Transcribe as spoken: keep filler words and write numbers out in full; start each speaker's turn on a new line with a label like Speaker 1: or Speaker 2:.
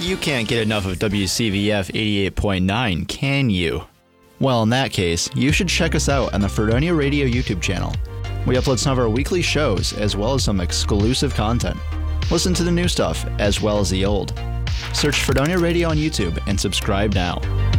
Speaker 1: you can't get enough of W C V F eighty-eight point nine, can you? Well, in that case, you should check us out on the Fredonia Radio YouTube channel. We upload some of our weekly shows as well as some exclusive content. Listen to the new stuff as well as the old. Search Fredonia Radio on YouTube and subscribe now.